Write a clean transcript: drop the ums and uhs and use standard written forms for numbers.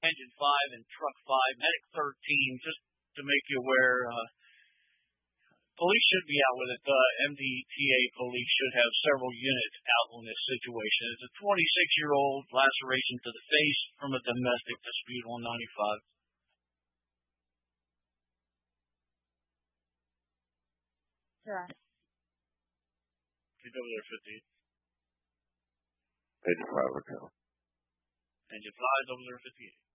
Engine 5 and Truck 5, Medic 13, just to make you aware, police should be out with it. The MDTA police should have several units out on this situation. It's a 26-year-old laceration to the face from a domestic dispute on 95. Sure. KWR 58. Engine 5 account. Engine 5, 058.